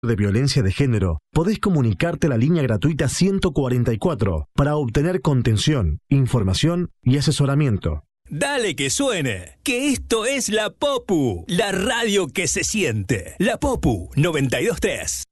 de violencia de género, podés comunicarte a la línea gratuita 144 para obtener contención, información y asesoramiento. Dale que suene, que esto es La Popu, la radio que se siente. La Popu 92.3.